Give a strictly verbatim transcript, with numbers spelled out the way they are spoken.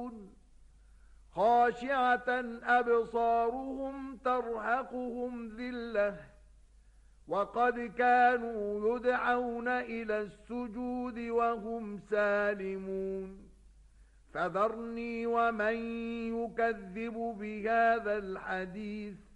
خاشعة أبصارهم ترهقهم ذلة وقد كانوا يدعون إلى السجود وهم سالمون فذرني ومن يكذب بهذا الحديث